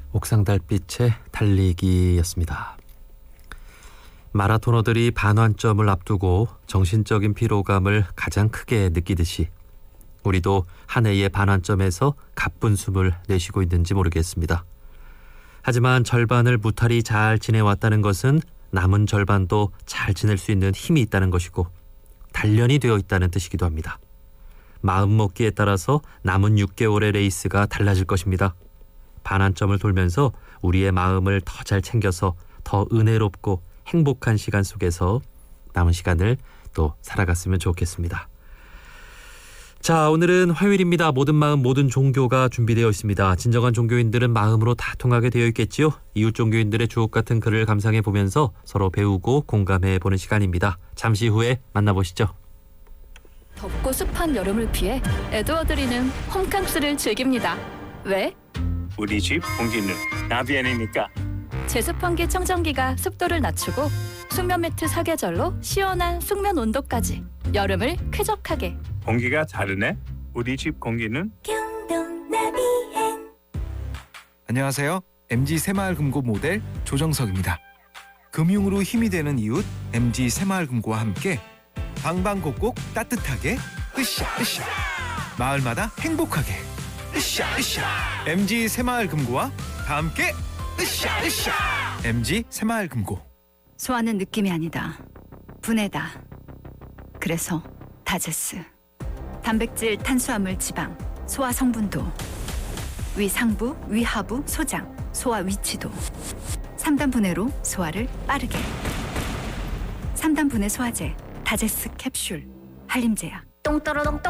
옥상 달빛의 달리기였습니다. 마라토너들이 반환점을 앞두고 정신적인 피로감을 가장 크게 느끼듯이 우리도 한 해의 반환점에서 가쁜 숨을 내쉬고 있는지 모르겠습니다. 하지만 절반을 무탈히 잘 지내왔다는 것은 남은 절반도 잘 지낼 수 있는 힘이 있다는 것이고 단련이 되어 있다는 뜻이기도 합니다. 마음먹기에 따라서 남은 6개월의 레이스가 달라질 것입니다. 반환점을 돌면서 우리의 마음을 더 잘 챙겨서 더 은혜롭고 행복한 시간 속에서 남은 시간을 또 살아갔으면 좋겠습니다. 자, 오늘은 화요일입니다. 모든 마음 모든 종교가 준비되어 있습니다. 진정한 종교인들은 마음으로 다 통하게 되어 있겠지요. 이웃 종교인들의 주옥 같은 글을 감상해 보면서 서로 배우고 공감해 보는 시간입니다. 잠시 후에 만나보시죠. 덥고 습한 여름을 피해 에드워드리는 홈캉스를 즐깁니다. 왜? 우리 집 공기는 나비엔이니까. 제습 환기 청정기가 습도를 낮추고 숙면 매트 사계절로 시원한 숙면 온도까지 여름을 쾌적하게. 공기가 다르네. 우리 집 공기는 경동나비엔. 안녕하세요. MG 새마을금고 모델 조정석입니다. 금융으로 힘이 되는 이웃 MG 새마을금고와 함께 방방곡곡 따뜻하게 으쌰으쌰 마을마다 행복하게 으쌰으쌰 MG 새마을금고와 다 함께 으쌰으쌰 MG 새마을금고. 소화는 느낌이 아니다. 분해다. 그래서 다제스. 단백질, 탄수화물, 지방, 소화 성분도, 위상부, 위하부, 소장, 소화 위치도 3단 분해로 소화를 빠르게. 3단 분해 소화제 다제스 캡슐 한림제약. 똥 떨어덩